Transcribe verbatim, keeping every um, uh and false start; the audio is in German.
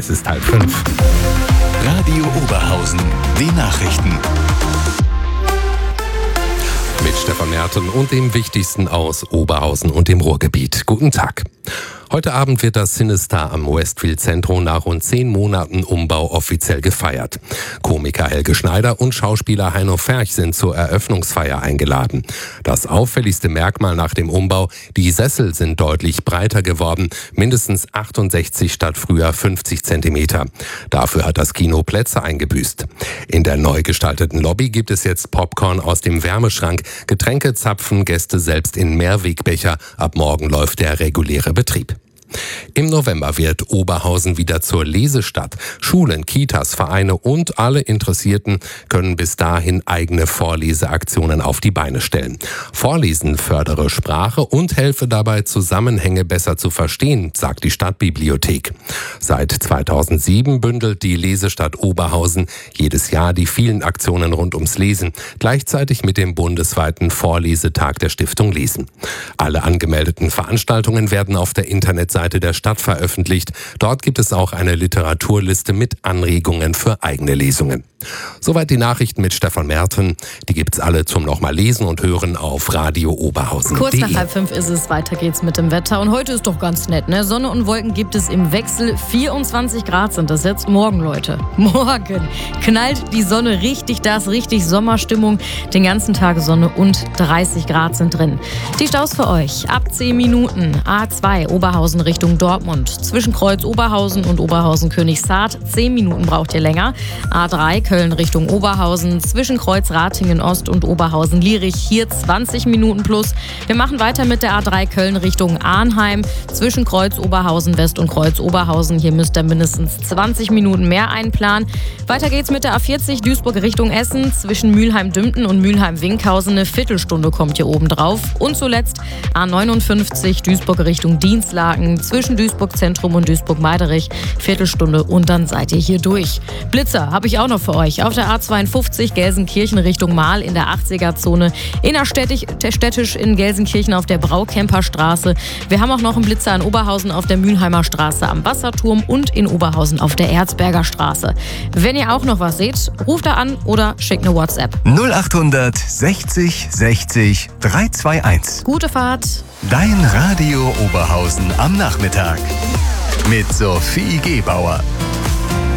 Es ist halb fünf. Radio Oberhausen, die Nachrichten. Mit Stefan Merten und dem Wichtigsten aus Oberhausen und dem Ruhrgebiet. Guten Tag. Heute Abend wird das Cinestar am Westfield Zentrum nach rund zehn Monaten Umbau offiziell gefeiert. Komiker Helge Schneider und Schauspieler Heino Ferch sind zur Eröffnungsfeier eingeladen. Das auffälligste Merkmal nach dem Umbau: die Sessel sind deutlich breiter geworden, mindestens achtundsechzig statt früher fünfzig Zentimeter. Dafür hat das Kino Plätze eingebüßt. In der neu gestalteten Lobby gibt es jetzt Popcorn aus dem Wärmeschrank, Getränke zapfen Gäste selbst in Mehrwegbecher. Ab morgen läuft der reguläre Betrieb. Im November wird Oberhausen wieder zur Lesestadt. Schulen, Kitas, Vereine und alle Interessierten können bis dahin eigene Vorleseaktionen auf die Beine stellen. Vorlesen fördere Sprache und helfe dabei, Zusammenhänge besser zu verstehen, sagt die Stadtbibliothek. Seit zweitausendsieben bündelt die Lesestadt Oberhausen jedes Jahr die vielen Aktionen rund ums Lesen, gleichzeitig mit dem bundesweiten Vorlesetag der Stiftung Lesen. Alle angemeldeten Veranstaltungen werden auf der Internetseite der Stadt veröffentlicht. Dort gibt es auch eine Literaturliste mit Anregungen für eigene Lesungen. Soweit die Nachrichten mit Stefan Merten. Die gibt's alle zum nochmal lesen und hören auf Radio Oberhausen. Kurz nach halb fünf ist es, weiter geht's mit dem Wetter. Und heute ist doch ganz nett, ne? Sonne und Wolken gibt es im Wechsel. vierundzwanzig Grad sind das jetzt. Morgen, Leute. Morgen knallt die Sonne richtig, da ist richtig Sommerstimmung. Den ganzen Tag Sonne und dreißig Grad sind drin. Die Staus für euch. Ab zehn Minuten. A zwei Oberhausen Richtung Dortmund. Zwischen Kreuz Oberhausen und Oberhausen Königshardt. zehn Minuten braucht ihr länger. A drei Köln Richtung Oberhausen. Zwischen Kreuz Ratingen Ost und Oberhausen Lierich. Hier zwanzig Minuten plus. Wir machen weiter mit der A drei Köln Richtung Arnheim. Zwischen Kreuz Oberhausen West und Kreuz Oberhausen. Hier müsst ihr mindestens zwanzig Minuten mehr einplanen. Weiter geht's mit der A vierzig Duisburg Richtung Essen. Zwischen Mülheim-Dümpen und Mülheim-Winkhausen eine Viertelstunde kommt hier oben drauf. Und zuletzt A neunundfünfzig Duisburg Richtung Dienstlaken. Zwischen Duisburg Zentrum und Duisburg Meiderich. Viertelstunde und dann seid ihr hier durch. Blitzer habe ich auch noch für euch. Auf der A zweiundfünfzig Gelsenkirchen Richtung Mahl in der achtziger-Zone. Innerstädtisch städtisch in Gelsenkirchen auf der Braukemperstraße. Wir haben auch noch einen Blitzer in Oberhausen auf der Mülheimer Straße am Wasserturm und in Oberhausen auf der Erzberger Straße. Wenn ihr auch noch was seht, ruft da an oder schickt eine WhatsApp. null achthundert sechzig sechzig dreihundertzweiundundzwanzig. Gute Fahrt. Dein Radio Oberhausen am Nachmittag mit Sophie Gebauer.